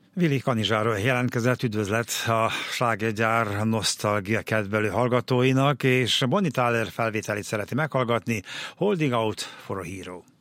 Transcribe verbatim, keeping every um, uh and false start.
Vili Kanizsáról jelentkezett, üdvözlet a slágergyár nosztalgia kedvelő hallgatóinak, és Bonnie Tyler felvételét szereti meghallgatni, Holding Out for a Hero.